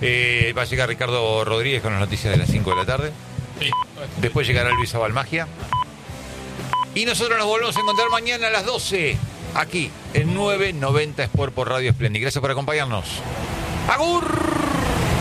Va a llegar Ricardo Rodríguez con las noticias de las 5 de la tarde. Sí. Después llegará Luis Abal Magia. Y nosotros nos volvemos a encontrar mañana a las 12, aquí en 990 Sport por Radio Splendid. Gracias por acompañarnos. ¡Agur!